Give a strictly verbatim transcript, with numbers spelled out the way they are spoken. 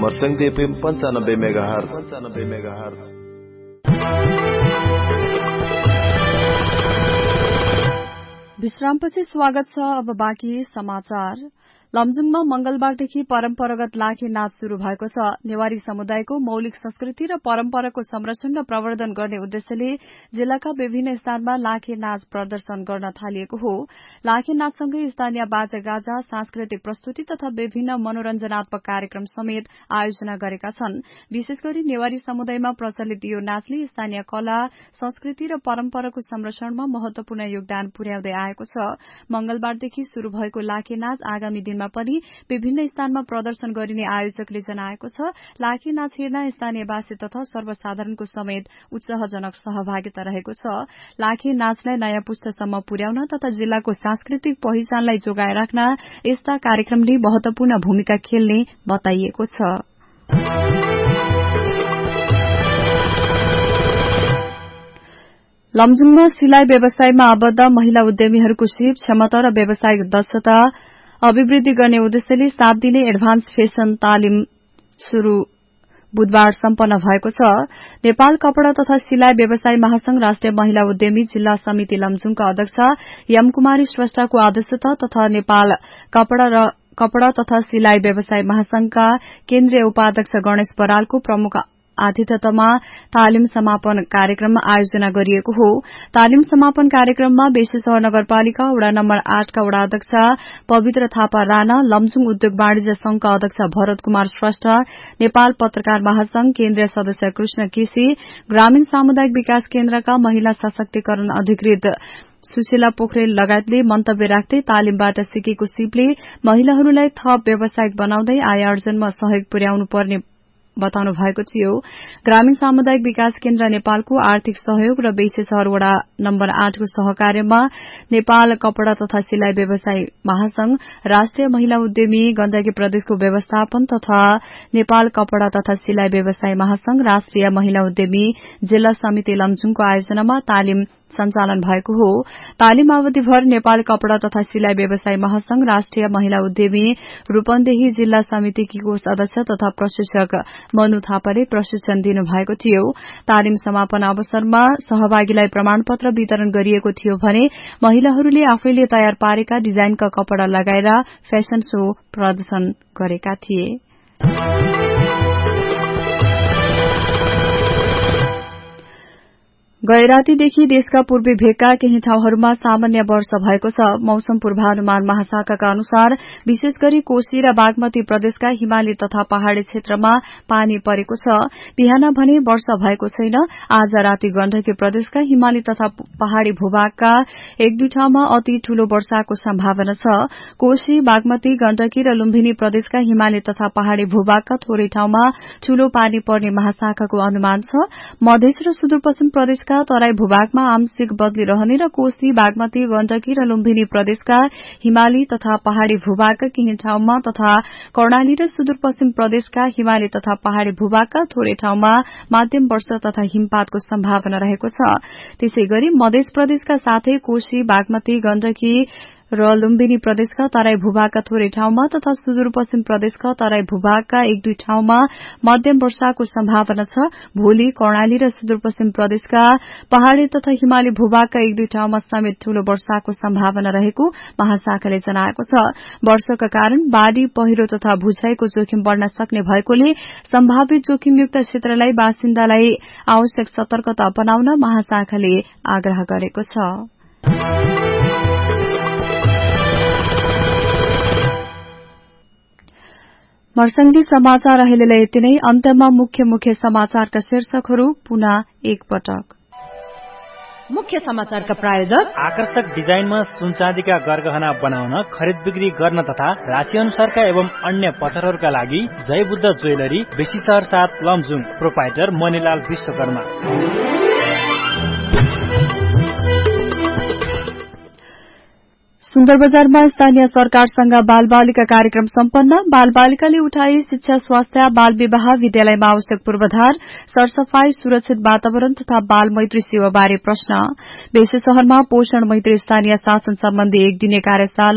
Marsyangdi FM पञ्चानब्बे megahertz पञ्चानब्बे megahertz. विश्रामपछि स्वागत छ। अब बाँकी समाचार। लमजुङमा मंगलबारदेखि परम्परागत लाखे नाच शुरू भएको छ। नेवारी समुदायको मौलिक संस्कृति र परम्पराको संरक्षण र प्रवर्धन गर्ने उद्देश्यले जिल्लाका विभिन्न स्थानमा लाखे नाच प्रदर्शन गर्न थालिएको हो। लाखे नाचसँगै स्थानीय बाजा गाजा, सांस्कृतिक प्रस्तुति तथा विभिन्न मनोरञ्जनात्मक कार्यक्रम समेत आयोजना गरेका छन्। विशेष गरी नेवारी समुदायमा प्रचलित यो नाचले स्थानीय कला, संस्कृति र परम्पराको संरक्षणमा महत्वपूर्ण योगदान पुर्याउँदै आएको छ। मंगलबारदेखि शुरू भएको लाखे नाच आगामी दिनमा पनि विभिन्न स्थानमा प्रदर्शन गरिने आयोजकले जनाएको छ। लाखे नाच हेर्न स्थानीयवासी तथा सर्वसाधारणको समेत उत्साहजनक सहभागिता रहेको छ। लाखे नाचलाई नयाँ पुस्तासम्म पुर्याउन तथा जिल्लाको सांस्कृतिक पहिचानलाई जोगाएर राख्न यस्ता कार्यक्रमले महत्वपूर्ण भूमिका खेल्ने बताइएको छ। लमजुङमा सिलाई व्यवसायमा आबद्ध महिला उद्यमीहरूको सीप क्षमता र व्यावसायिक दक्षता अभिवृद्धि गर्ने उद्देश्यले सात दिने एडभान्स फेसन तालिम शुरू बुधबार सम्पन्न भएको छ। नेपाल कपड़ा तथा सिलाई व्यवसाय महासंघ राष्ट्रिय महिला उद्यमी जिल्ला समिति लमजुङका अध्यक्ष यमकुमारी श्रेष्ठको अध्यक्षता तथा नेपाल कपड़ा र कपड़ा तथा सिलाई व्यवसाय महासंघका केन्द्रीय उपाध्यक्ष गणेश बरालको प्रमुख आतिथ्यतामा तालिम समापन कार्यक्रम आयोजना गरिएको हो। तालिम समापन कार्यक्रममा बेसीसहर नगरपालिका वडा नम्बर आठका वडा अध्यक्ष पवित्र थापा राणा, लमजुङ उद्योग वाणिज्य संघका अध्यक्ष भरत कुमार श्रेष्ठ, नेपाल पत्रकार महासंघ केन्द्रीय सदस्य कृष्ण केसी, ग्रामीण सामुदायिक विकास केन्द्रका महिला सशक्तिकरण अधिकृत सुशीला पोखरेल लगायतले मन्तव्य राख्दै तालिमबाट सिकेको सिपले महिलाहरूलाई थप व्यावसायिक बनाउँदै आय आर्जनमा सहयोग पुर्याउनु पर्ने बताउनु भएको थियो। ग्रामीण सामुदायिक विकास केन्द्र नेपालको आर्थिक सहयोग र बेसीसहर वडा नम्बर आठको सहकार्यमा नेपाल कपड़ा तथा सिलाई व्यवसाय महासंघ, राष्ट्रिय महिला उद्यमी गण्डकी प्रदेशको व्यवस्थापन तथा नेपाल कपड़ा तथा सिलाई व्यवसाय महासंघ, राष्ट्रिय महिला उद्यमी जिल्ला समिति लमजुङको आयोजनामा तालिम सञ्चालन भएको हो। तालिम अवधिभर नेपाल कपड़ा तथा सिलाई व्यवसाय महासंघ, राष्ट्रिय महिला उद्यमी रूपन्देही जिल्ला समितिकी कोष अध्यक्ष तथा प्रशिक्षक मनु थापाले प्रशिक्षण दिनुभएको थियो। तालिम समापन अवसरमा सहभागीलाई प्रमाणपत्र वितरण गरिएको थियो भने महिलाहरूले आफैले तयार पारेका डिजाइनका कपड़ा लगाएर फेसन शो प्रदर्शन गरेका थिए। गैरातीदेखि देशका पूर्वी भेगका केही ठाउँहरूमा सामान्य वर्षा भएको छ। मौसम पूर्वानुमान महाशाखाका अनुसार विशेष गरी कोशी र बागमती प्रदेशका हिमाली तथा पहाड़ी क्षेत्रमा पानी परेको छ। बिहान भने वर्षा भएको छैन। आज राति गण्डकी प्रदेशका हिमाली तथा पहाड़ी भूभागका एक दुई ठाउँमा अति ठूलो वर्षाको सम्भावना छ। कोशी, बागमती, गण्डकी र लुम्बिनी प्रदेशका हिमाली तथा पहाड़ी भूभागका थोरै ठाउँमा ठूलो पानी पर्ने महाशाखाको अनुमान छ। मधेस र सुदूरपश्चिम प्रदेशका तराई भूभागमा आंशिक बदली रहने र कोशी, बागमती, गण्डकी र लुम्बिनी प्रदेशका हिमाली तथा पहाड़ी भूभागका केही ठाउँमा तथा कर्णाली र सुदूरपश्चिम प्रदेशका हिमाली तथा पहाड़ी भूभागका थोरै ठाउँमा माध्यम वर्षा तथा हिमपातको सम्भावना रहेको छ। त्यसै गरी मध्य प्रदेशका साथै कोशी, बागमती, गण्डकी र लुम्बिनी प्रदेशका तराई भूभागका थोरै ठाउँमा तथा सुदूरपश्चिम प्रदेशका तराई भूभागका एक दुई ठाउँमा मध्यम वर्षाको सम्भावना छ। भोलि कर्णाली र सुदूरपश्चिम प्रदेशका पहाड़ी तथा हिमाली भूभागका एक दुई ठाउँमा समेत ठूलो वर्षाको सम्भावना रहेको महाशाखाले जनाएको छ। वर्षाका कारण बाढ़ी, पहिरो तथा भूक्षयको जोखिम बढ़न सक्ने भएकोले सम्भावित जोखिमयुक्त क्षेत्रलाई बासिन्दालाई आवश्यक सतर्कता अपनाउन महाशाखाले आग्रह गरेको छ। मर्स्याङ्दी समाचार अहिलेलाई यति नै। अन्त्यमा मुख्य मुख्य समाचारका शीर्षकहरू पुनः एक पटक। मुख्य समाचारका प्रायोजक आकर्षक डिजाइनमा सुनचाँदीका गरगहना बनाउन, खरिद बिक्री गर्न तथा राशि अनुसारका एवं अन्य पत्थरहरूका लागि जय बुद्ध ज्वेलरी, बेसीसहर सात लमजुङ, प्रोपाइटर मणिलाल विश्वकर्मा। सुन्दरबजारमा स्थानीय सरकारसँग बाल बालिका कार्यक्रम सम्पन्न। बाल बालिकाले उठाई शिक्षा, स्वास्थ्य, बाल विवाह, विद्यालयमा आवश्यक पूर्वाधार, सरसफाई, सुरक्षित वातावरण तथा बाल मैत्री सेवा बारे प्रश्न। बेसी शहरमा पोषण मैत्री स्थानीय शासन सम्बन्धी एक दिने कार्यशाला